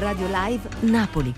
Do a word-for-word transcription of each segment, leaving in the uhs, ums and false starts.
Radio Live Napoli.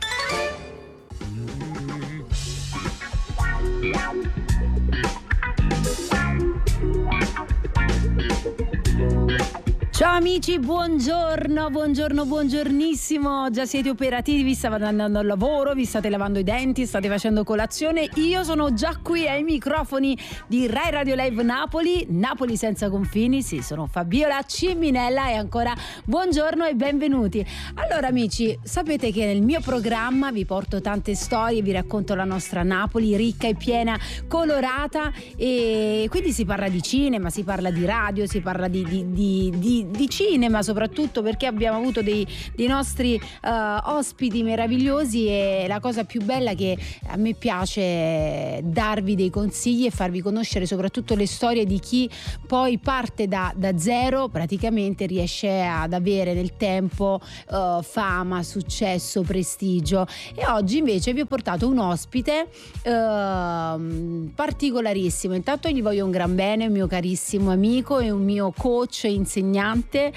Ciao amici, buongiorno, buongiorno, buongiornissimo. Già siete operativi, vi state andando al lavoro, vi state lavando i denti, state facendo colazione. Io sono già qui ai microfoni di Rai Radio Live Napoli, Napoli senza confini. Sì, sono Fabiola Ciminella e ancora buongiorno e benvenuti. Allora amici, sapete che nel mio programma vi porto tante storie, vi racconto la nostra Napoli ricca e piena, colorata, e quindi si parla di cinema, si parla di radio, si parla di, di, di, di di cinema, soprattutto perché abbiamo avuto dei, dei nostri uh, ospiti meravigliosi, e la cosa più bella è che a me piace darvi dei consigli e farvi conoscere soprattutto le storie di chi poi parte da, da zero, praticamente riesce ad avere nel tempo uh, fama, successo, prestigio. E oggi invece vi ho portato un ospite uh, particolarissimo. Intanto gli voglio un gran bene, un mio carissimo amico e un mio coach e insegnante,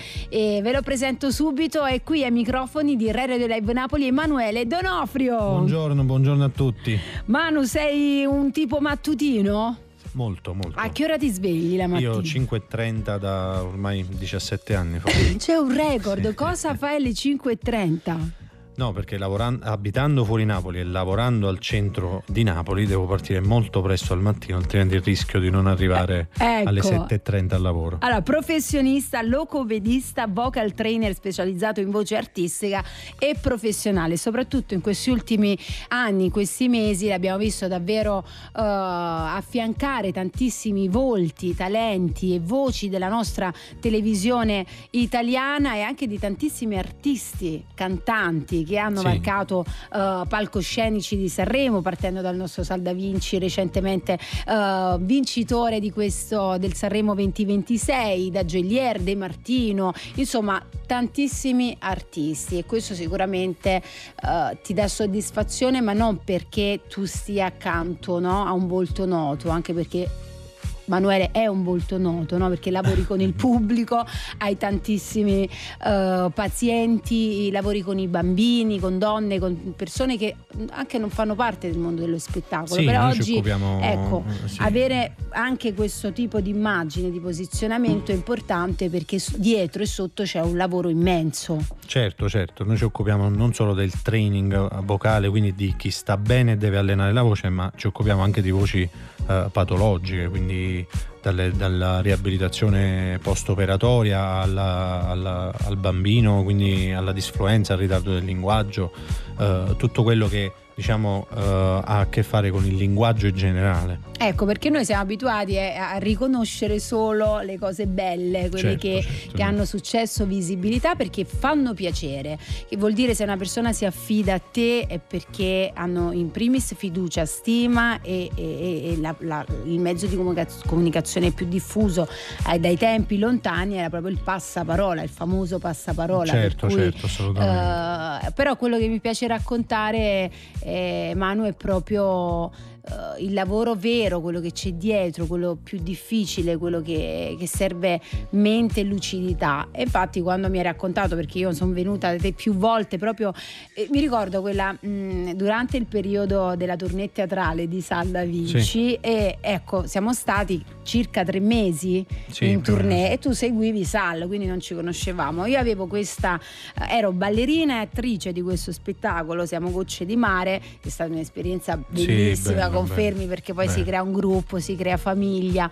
e ve lo presento subito. È qui ai microfoni di Rai Radio Live Napoli Emanuele Donofrio. Buongiorno, buongiorno a tutti. Manu, sei un tipo mattutino? Molto, molto. A che ora ti svegli la mattina? Io cinque e trenta da ormai diciassette anni. C'è un record, sì. Cosa fai alle cinque e trenta? No, perché lavorando, abitando fuori Napoli e lavorando al centro di Napoli devo partire molto presto al mattino, altrimenti il rischio di non arrivare eh, ecco. alle sette e trenta al lavoro. Allora, professionista, logopedista, vocal trainer specializzato in voce artistica e professionale. Soprattutto in questi ultimi anni, in questi mesi, l'abbiamo visto davvero uh, affiancare tantissimi volti, talenti e voci della nostra televisione italiana, e anche di tantissimi artisti, cantanti che hanno sì. marcato uh, palcoscenici di Sanremo, partendo dal nostro Saldavinci, recentemente uh, vincitore di questo del Sanremo duemilaventisei, da Geolier, De Martino, insomma tantissimi artisti, e questo sicuramente uh, ti dà soddisfazione, ma non perché tu stia accanto, no, a un volto noto, anche perché Manuele è un volto noto, no? Perché lavori con il pubblico, hai tantissimi uh, pazienti, lavori con i bambini, con donne, con persone che anche non fanno parte del mondo dello spettacolo. Sì, però noi oggi ci occupiamo, ecco, sì. avere anche questo tipo di immagine, di posizionamento è importante, perché dietro e sotto c'è un lavoro immenso. Certo, certo, noi ci occupiamo non solo del training vocale, quindi di chi sta bene e deve allenare la voce, ma ci occupiamo anche di voci uh, patologiche, quindi Dalle, dalla riabilitazione post-operatoria alla, alla, al bambino, quindi alla disfluenza, al ritardo del linguaggio, eh, tutto quello che diciamo uh, ha a che fare con il linguaggio in generale. Ecco, perché noi siamo abituati a riconoscere solo le cose belle, quelle certo, che, certo. che hanno successo, visibilità, perché fanno piacere, che vuol dire se una persona si affida a te è perché hanno in primis fiducia, stima, e, e, e la, la, il mezzo di comunicazione più diffuso eh, dai tempi lontani era proprio il passaparola, il famoso passaparola. Certo, per cui, certo, assolutamente. Uh, però quello che mi piace raccontare, eh, Manu, è proprio Uh, il lavoro vero, quello che c'è dietro, quello più difficile, quello che, che serve mente e lucidità. E infatti quando mi hai raccontato, perché io sono venuta da te più volte proprio, eh, mi ricordo quella mh, durante il periodo della tournée teatrale di Saldavinci, sì. E ecco, siamo stati circa tre mesi sì, in tournée, e tu seguivi Sal, quindi non ci conoscevamo. Io avevo questa eh, ero ballerina e attrice di questo spettacolo Siamo gocce di mare, è stata un'esperienza bellissima. Sì, confermi, perché poi beh. si crea un gruppo, si crea famiglia.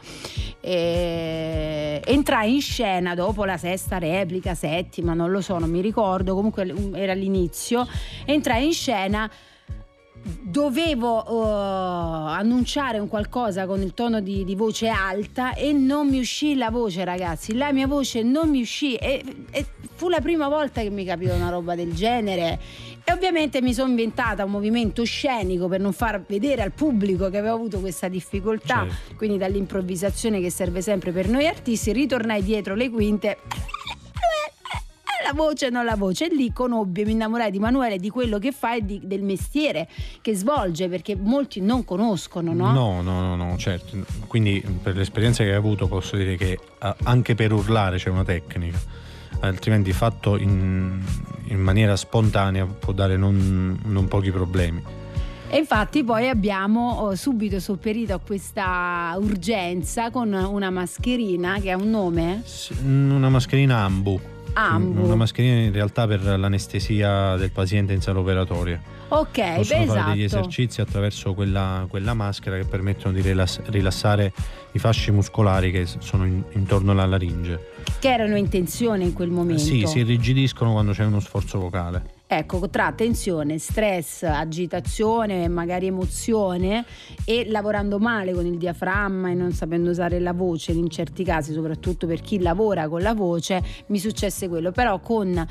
E entrai in scena dopo la sesta replica, settima, non lo so, non mi ricordo, comunque era l'inizio. Entrai in scena, dovevo uh, annunciare un qualcosa con il tono di, di voce alta, e non mi uscì la voce, ragazzi, la mia voce non mi uscì, e, e fu la prima volta che mi capitò una roba del genere. E ovviamente mi sono inventata un movimento scenico per non far vedere al pubblico che avevo avuto questa difficoltà, certo. Quindi dall'improvvisazione, che serve sempre per noi artisti, ritornai dietro le quinte, la voce non la voce, e lì conobbi, mi innamorai di Manuele, di quello che fa e di, del mestiere che svolge, perché molti non conoscono, no? No, no, no, no, certo. Quindi per l'esperienza che hai avuto posso dire che anche per urlare c'è una tecnica, altrimenti fatto in, in maniera spontanea può dare non, non pochi problemi. E infatti poi abbiamo subito sopperito a questa urgenza con una mascherina che ha un nome? Una mascherina Ambu. Ambu. Una mascherina in realtà per l'anestesia del paziente in sala operatoria. Ok, possono beh, fare esatto. degli esercizi attraverso quella, quella maschera che permettono di rilass- rilassare i fasci muscolari che sono in, intorno alla laringe, che erano in tensione in quel momento. Sì, si irrigidiscono quando c'è uno sforzo vocale. Ecco, tra tensione, stress, agitazione, magari emozione, e lavorando male con il diaframma e non sapendo usare la voce in certi casi, soprattutto per chi lavora con la voce, mi successe quello. Però con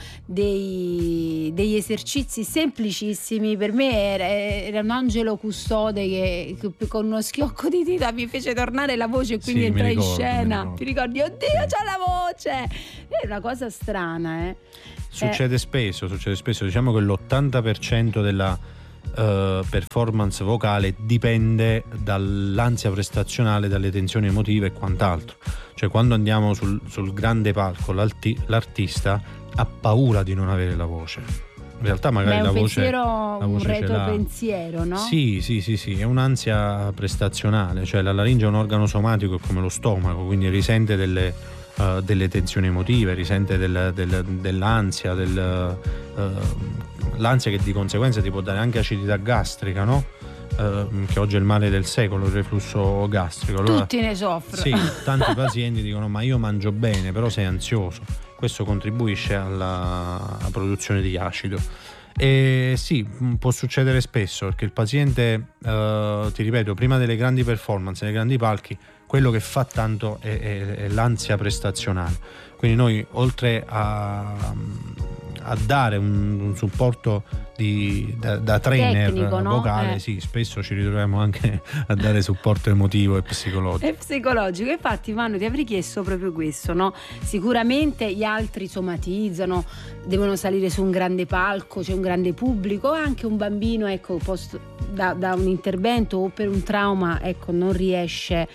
dei, degli esercizi semplicissimi, per me era, era un angelo custode che, che con uno schiocco di dita mi fece tornare la voce e quindi sì, entrai ricordo, in scena. mi Ti ricordi? Oddio, c'ho la voce! È una cosa strana, eh. Succede eh. spesso, succede spesso. Diciamo che l'ottanta per cento della uh, performance vocale dipende dall'ansia prestazionale, dalle tensioni emotive e quant'altro. Cioè, quando andiamo sul, sul grande palco, l'artista ha paura di non avere la voce. In realtà magari Beh, la un voce, pensiero, la voce un ce l'ha. retropensiero, no? Sì, sì, sì, sì, è un'ansia prestazionale. Cioè la laringe è un organo somatico come lo stomaco, quindi risente delle Uh, delle tensioni emotive, risente del, del, dell'ansia, del, uh, l'ansia che di conseguenza ti può dare anche acidità gastrica, no? Uh, che oggi è il male del secolo, il reflusso gastrico. Allora, tutti ne soffrono. Sì, tanti pazienti dicono: ma io mangio bene, però sei ansioso. Questo contribuisce alla, alla produzione di acido. E sì, può succedere spesso, perché il paziente, uh, ti ripeto, prima delle grandi performance, dei grandi palchi, quello che fa tanto è, è, è l'ansia prestazionale. Quindi noi, oltre a, a dare un, un supporto di, da, da trainer tecnico, no? vocale, eh. sì, spesso ci ritroviamo anche a dare supporto emotivo e psicologico. E psicologico. Infatti, Manu, ti avrei chiesto proprio questo, no? Sicuramente gli altri somatizzano, devono salire su un grande palco, c'è un grande pubblico, anche un bambino, ecco, post, da, da un intervento o per un trauma, ecco, non riesce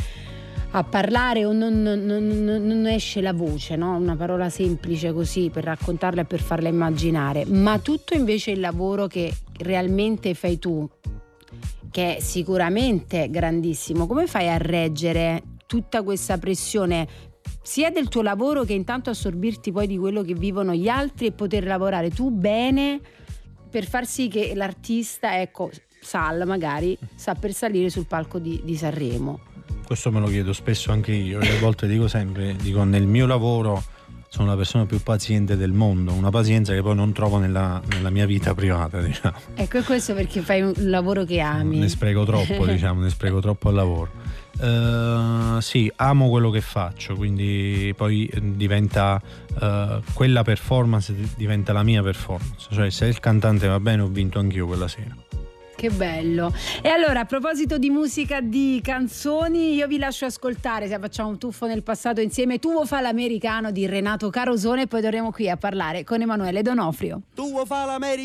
a parlare o non, non, non, non esce la voce, no? Una parola semplice così per raccontarla e per farla immaginare. Ma tutto invece il lavoro che realmente fai tu, che è sicuramente grandissimo, come fai a reggere tutta questa pressione sia del tuo lavoro, che intanto assorbirti poi di quello che vivono gli altri, e poter lavorare tu bene per far sì che l'artista, ecco, Sal magari sa per salire sul palco di, di Sanremo? Questo me lo chiedo spesso anche io, e a volte dico sempre, dico, nel mio lavoro sono la persona più paziente del mondo, una pazienza che poi non trovo nella, nella mia vita privata, diciamo. Ecco, questo perché fai un lavoro che ami. Ne spreco troppo, diciamo, ne spreco troppo al lavoro. Uh, sì, amo quello che faccio, quindi poi diventa uh, quella performance diventa la mia performance. Cioè, se il cantante va bene, ho vinto anch'io quella sera. Che bello. E allora, a proposito di musica, di canzoni, io vi lascio ascoltare, se facciamo un tuffo nel passato insieme, Tuo fa l'americano di Renato Carosone, e poi torniamo qui a parlare con Emanuele Donofrio. Tuo fa l'americano.